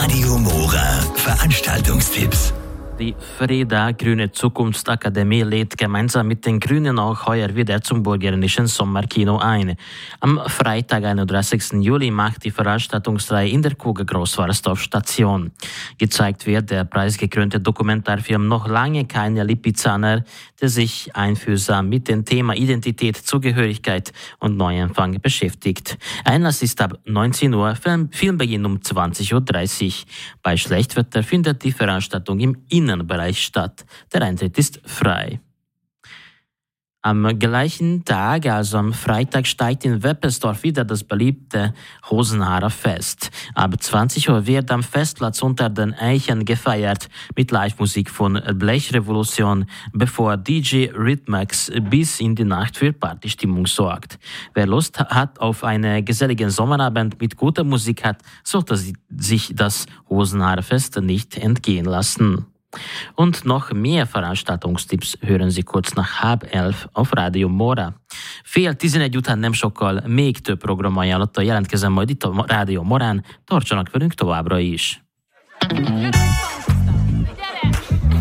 Radio Mora Veranstaltungstipps. Die Freda Grüne Zukunftsakademie lädt gemeinsam mit den Grünen auch heuer wieder zum Burgenischen Sommerkino ein. Am Freitag, 31. Juli, macht die Veranstaltungsreihe in der Kugel Großwarsdorf Station. Gezeigt wird der preisgekrönte Dokumentarfilm Noch lange keine Lipizzaner, der sich einfühlsam mit dem Thema Identität, Zugehörigkeit und Neuanfang beschäftigt. Einlass ist ab 19 Uhr, Filmbeginn um 20.30 Uhr. Bei Schlechtwetter findet die Veranstaltung im Innenbereich statt. Der Eintritt ist frei. Am gleichen Tag, also am Freitag, steigt in Weppersdorf wieder das beliebte Hosenhaarer Fest. Ab 20 Uhr wird am Festplatz unter den Eichen gefeiert mit Live-Musik von Blechrevolution, bevor DJ Rhythmax bis in die Nacht für Partystimmung sorgt. Wer Lust hat auf einen geselligen Sommerabend mit guter Musik hat, sollte sich das Hosenhaarer Fest nicht entgehen lassen. Und noch mehr Veranstaltungstipps hören Sie kurz nach 10:30 auf Radio Mora. 10:11 után nem sokkal még több programajánlattal jelentkezem majd itt a Rádió Morán, tartsanak velünk továbbra is!